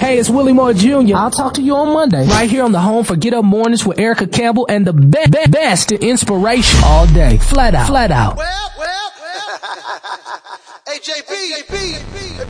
Hey, it's Willie Moore Jr. I'll talk to you on Monday. Right here on the home for Get Up Mornings with Erica Campbell and the best in inspiration all day. Flat out. Well. Hey, JB.